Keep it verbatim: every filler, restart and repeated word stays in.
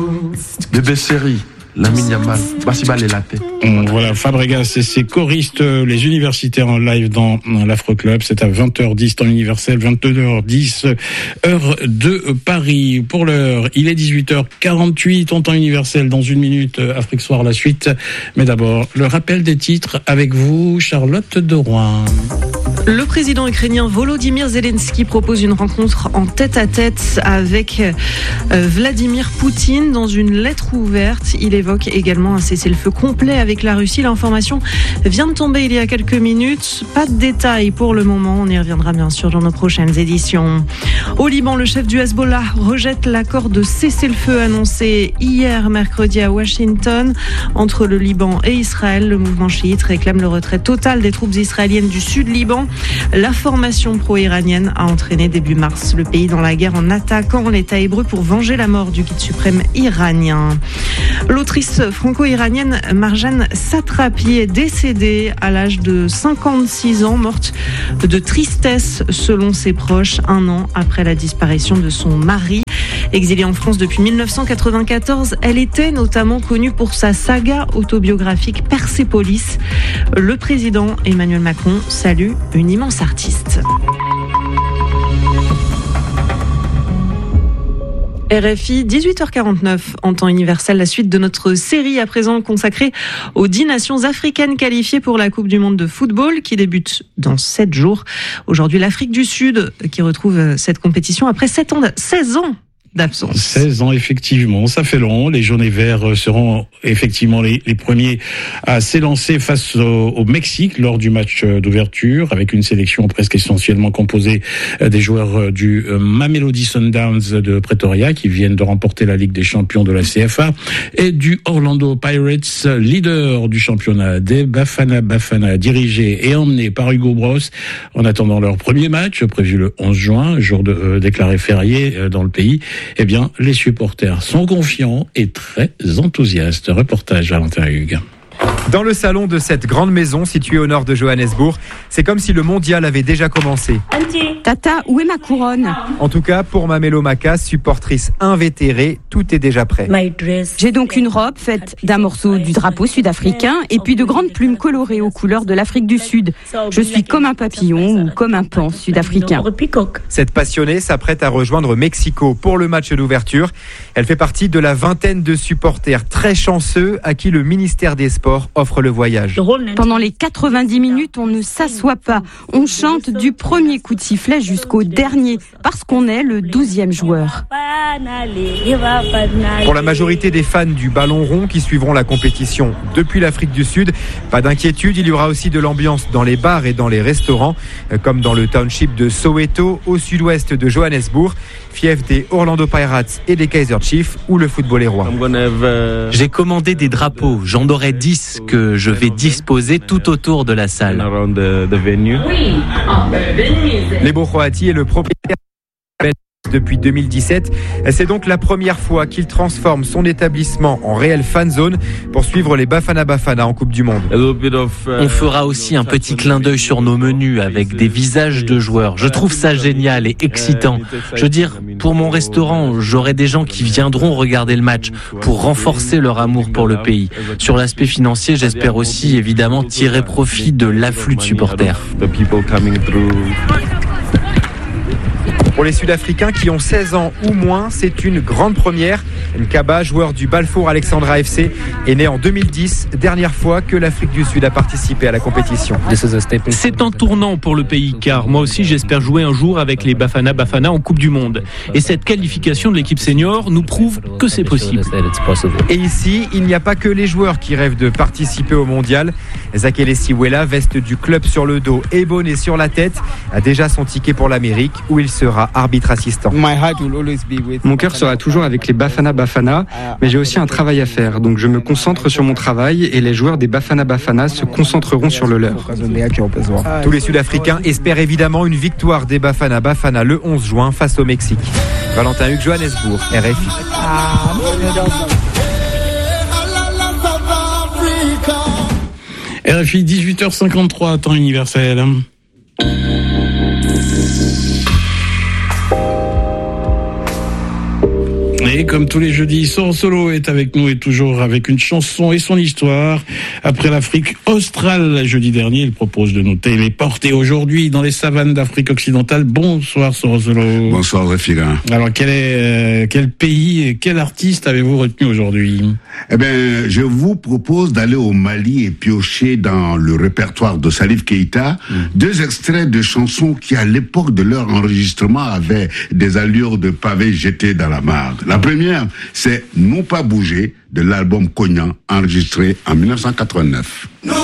Bébé série, Lamine Yamal, Bassibal et Laté. Voilà, Fabregas et ses choristes, les universitaires en live dans l'Afro Club. C'est à vingt heures dix temps universel, vingt-deux heures dix heure de Paris. Pour l'heure, il est dix-huit heures quarante-huit en temps universel. Dans une minute, Afrique Soir, la suite. Mais d'abord, le rappel des titres avec vous, Charlotte de Rouen. Le président ukrainien Volodymyr Zelensky propose une rencontre en tête-à-tête avec Vladimir Poutine. Dans une lettre ouverte, il évoque également un cessez-le-feu complet avec la Russie. L'information vient de tomber il y a quelques minutes. Pas de détails pour le moment. On y reviendra bien sûr dans nos prochaines éditions. Au Liban, le chef du Hezbollah rejette l'accord de cessez-le-feu annoncé hier mercredi à Washington entre le Liban et Israël. Le mouvement chiite réclame le retrait total des troupes israéliennes du sud Liban. La formation pro-iranienne a entraîné début mars le pays dans la guerre en attaquant l'État hébreu pour venger la mort du guide suprême iranien. L'autrice franco-iranienne Marjane Satrapi est décédée à l'âge de cinquante-six ans, morte de tristesse selon ses proches, un an après la disparition de son mari. Exilée en France depuis dix-neuf cent quatre-vingt-quatorze, elle était notamment connue pour sa saga autobiographique Persépolis. Le président Emmanuel Macron salue une immense artiste. R F I, dix-huit heures quarante-neuf en temps universel, la suite de notre série à présent consacrée aux dix nations africaines qualifiées pour la Coupe du Monde de football qui débute dans sept jours. Aujourd'hui, l'Afrique du Sud qui retrouve cette compétition après sept ans, seize ans d'absence. seize ans, effectivement. Ça fait long. Les jaunes et verts seront effectivement les, les premiers à s'élancer face au, au Mexique lors du match d'ouverture, avec une sélection presque essentiellement composée des joueurs du Mamelodi Sundowns de Pretoria, qui viennent de remporter la Ligue des champions de la C F A, et du Orlando Pirates, leader du championnat des Bafana Bafana, dirigé et emmené par Hugo Bross, en attendant leur premier match, prévu le onze juin, jour de, euh, déclaré férié euh, dans le pays. Eh bien, les supporters sont confiants et très enthousiastes. Reportage Valentin Hugues. Dans le salon de cette grande maison située au nord de Johannesburg, c'est comme si le mondial avait déjà commencé. Tata, où est ma couronne ? En tout cas, pour Mamelo Maka, supportrice invétérée, tout est déjà prêt. J'ai donc une robe faite d'un morceau du drapeau sud-africain et puis de grandes plumes colorées aux couleurs de l'Afrique du Sud. Je suis comme un papillon ou comme un pan sud-africain. Cette passionnée s'apprête à rejoindre Mexico pour le match d'ouverture. Elle fait partie de la vingtaine de supporters très chanceux à qui le ministère des Sports offre le voyage. Pendant les quatre-vingt-dix minutes, on ne s'assoit pas. On chante du premier coup de sifflet jusqu'au dernier, parce qu'on est le douzième joueur. Pour la majorité des fans du ballon rond qui suivront la compétition depuis l'Afrique du Sud, pas d'inquiétude, il y aura aussi de l'ambiance dans les bars et dans les restaurants, comme dans le township de Soweto, au sud-ouest de Johannesburg, fief des Orlando Pirates et des Kaizer Chiefs, où le football est roi. J'ai commandé des drapeaux, j'en aurai dix que je vais disposer tout autour de la salle. Lebo Croati est le propriétaire depuis deux mille dix-sept. C'est donc la première fois qu'il transforme son établissement en réelle fan zone pour suivre les Bafana Bafana en Coupe du Monde. On fera aussi un petit clin d'œil sur nos menus avec des visages de joueurs. Je trouve ça génial et excitant. Je veux dire, pour mon restaurant, j'aurai des gens qui viendront regarder le match pour renforcer leur amour pour le pays. Sur l'aspect financier, j'espère aussi évidemment tirer profit de l'afflux de supporters. Pour les Sud-Africains qui ont seize ans ou moins, c'est une grande première. Nkaba, joueur du Balfour Alexandra F C, est né en deux mille dix, dernière fois que l'Afrique du Sud a participé à la compétition. C'est un tournant pour le pays, car moi aussi j'espère jouer un jour avec les Bafana Bafana en Coupe du Monde. Et cette qualification de l'équipe senior nous prouve que c'est possible. Et ici, il n'y a pas que les joueurs qui rêvent de participer au mondial. Zakele Siwela, veste du club sur le dos et bonnet sur la tête, a déjà son ticket pour l'Amérique, où il sera arbitre assistant. Mon cœur sera toujours avec les Bafana Bafana, mais j'ai aussi un travail à faire, donc je me concentre sur mon travail et les joueurs des Bafana Bafana se concentreront sur le leur. Tous les Sud-Africains espèrent évidemment une victoire des Bafana Bafana le onze juin face au Mexique. Valentin Hugues, Johannesburg, R F I. R F I, dix-huit heures cinquante-trois, temps universel. Et comme tous les jeudis, Soro Solo est avec nous et toujours avec une chanson et son histoire. Après l'Afrique australe, jeudi dernier, il propose de nous téléporter aujourd'hui dans les savanes d'Afrique occidentale. Bonsoir Soro Solo. Bonsoir Zafira. Alors quel est, euh, quel pays et quel artiste avez-vous retenu aujourd'hui? Eh bien, je vous propose d'aller au Mali et piocher dans le répertoire de Salif Keïta mmh. deux extraits de chansons qui, à l'époque de leur enregistrement, avaient des allures de pavés jetés dans la mare. La première, c'est « Non pas bouger » de l'album Cognac, enregistré en mille neuf cent quatre-vingt-neuf.